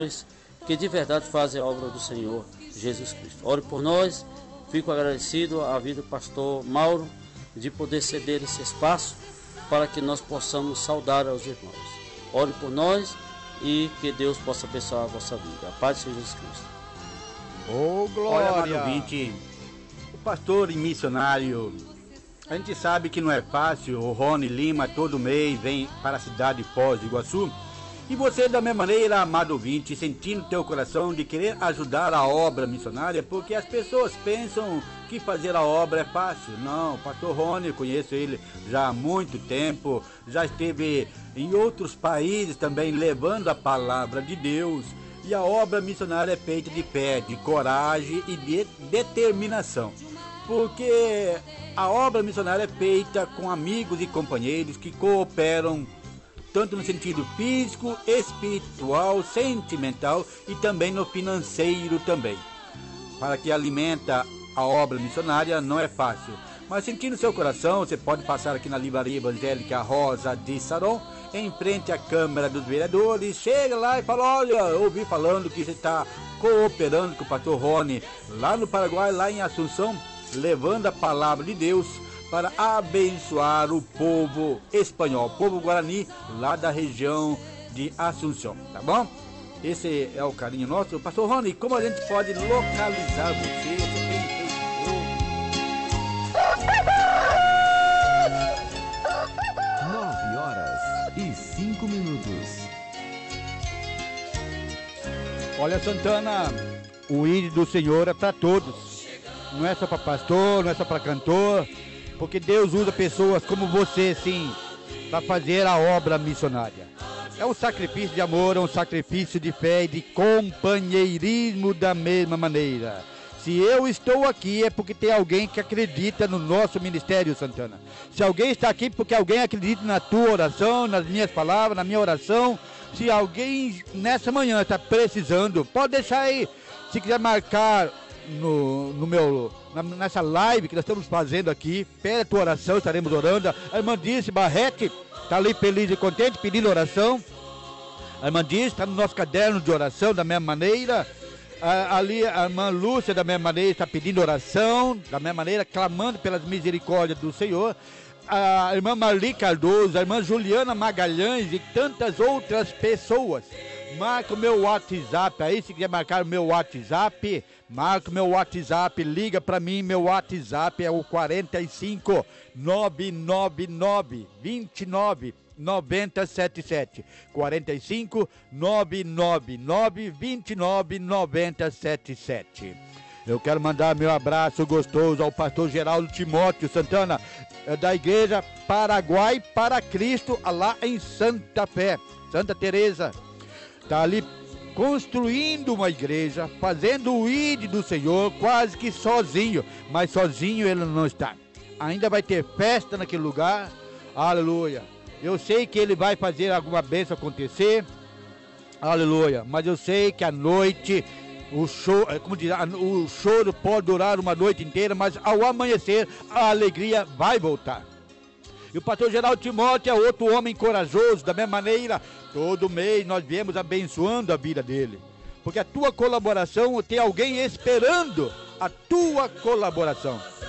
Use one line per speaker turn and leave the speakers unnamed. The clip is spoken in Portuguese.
que de verdade fazem a obra do Senhor Jesus Cristo. Ore por nós, fico agradecido à vida do pastor Mauro de poder ceder esse espaço para que nós possamos saudar aos irmãos. Ore por nós e que Deus possa abençoar a vossa vida. A paz de Jesus Cristo.
Ô, glória!
Olha, amado ouvinte, o pastor e missionário, a gente sabe que não é fácil. O Rony Lima todo mês vem para a cidade de Foz do Iguaçu. E você, da mesma maneira, amado ouvinte, sentindo teu coração de querer ajudar a obra missionária, porque as pessoas pensam que fazer a obra é fácil. Não, o pastor Rony, eu conheço ele já há muito tempo, já esteve em outros países também levando a palavra de Deus. E a obra missionária é feita de fé, de coragem e de determinação. Porque a obra missionária é feita com amigos e companheiros que cooperam tanto no sentido físico, espiritual, sentimental e também no financeiro também. Para que alimenta a obra missionária não é fácil. Mas sentindo seu coração, você pode passar aqui na Livraria Evangélica Rosa de Saron, em frente à Câmara dos Vereadores. Chega lá e fala: olha, eu ouvi falando que você está cooperando com o pastor Rony lá no Paraguai, lá em Assunção, levando a palavra de Deus para abençoar o povo espanhol, o povo guarani, lá da região de Assunção, tá bom? Esse é o carinho nosso. Pastor Rony, como a gente pode localizar você? Você tem Facebook?
9h05.
Olha, Santana, o ídolo do Senhor é para todos. Não é só para pastor, não é só para cantor, porque Deus usa pessoas como você, sim, para fazer a obra missionária. É um sacrifício de amor, é um sacrifício de fé e de companheirismo da mesma maneira. Se eu estou aqui é porque tem alguém que acredita no nosso ministério, Santana. Se alguém está aqui porque alguém acredita na tua oração, nas minhas palavras, na minha oração. Se alguém nessa manhã está precisando, pode deixar aí. Se quiser marcar nessa live que nós estamos fazendo aqui, pede a tua oração, estaremos orando. A irmã Dirce Barrete está ali feliz e contente, pedindo oração. A irmã Dirce está no nosso caderno de oração da mesma maneira. Ali a irmã Lúcia da mesma maneira está pedindo oração, da mesma maneira, clamando pelas misericórdias do Senhor. A irmã Marli Cardoso, a irmã Juliana Magalhães e tantas outras pessoas. Marca o meu WhatsApp aí, se quiser marcar o meu WhatsApp, marca o meu WhatsApp, liga para mim, meu WhatsApp é o 45 999 29 9077, 45 999 29 9077. Eu quero mandar meu abraço gostoso ao pastor Geraldo Timóteo Santana, da igreja Paraguai para Cristo, lá em Santa Fé, Santa Teresa. Está ali construindo uma igreja, fazendo o ID do Senhor, quase que sozinho, mas sozinho ele não está. Ainda vai ter festa naquele lugar, aleluia. Eu sei que ele vai fazer alguma bênção acontecer, aleluia, mas eu sei que a noite, o choro pode durar uma noite inteira, mas ao amanhecer a alegria vai voltar. E o pastor Geraldo Timóteo é outro homem corajoso, da mesma maneira, todo mês nós viemos abençoando a vida dele, porque a tua colaboração, tem alguém esperando a tua colaboração.